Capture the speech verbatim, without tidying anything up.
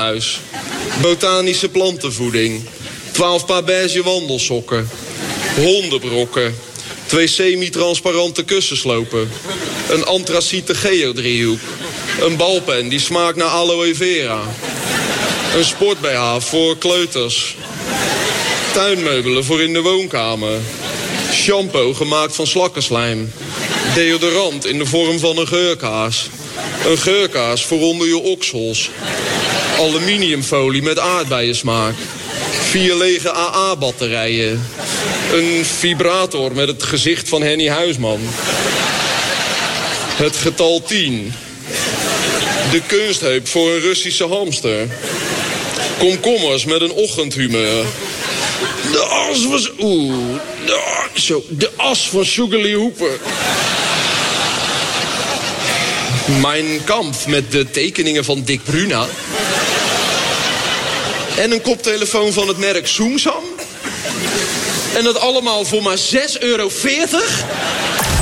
huis. Botanische plantenvoeding. twaalf paar beige wandelsokken. Hondenbrokken. Twee semi-transparante kussenslopen. Een antraciete geodriehoek. Een balpen die smaakt naar aloe vera. Een sport-B H voor kleuters. Tuinmeubelen voor in de woonkamer. Shampoo gemaakt van slakkenslijm. Deodorant in de vorm van een geurkaas. Een geurkaas voor onder je oksels. Aluminiumfolie met aardbeiensmaak. Vier lege A A-batterijen. Een vibrator met het gezicht van Henny Huisman. Het getal tien. De kunstheup voor een Russische hamster. Komkommers met een ochtendhumeur. De as was... Oeh. De, zo, de as van Sugarly Hooper. Mijn kamp met de tekeningen van Dick Bruna. En een koptelefoon van het merk Zoomsam. En dat allemaal voor maar zes euro veertig.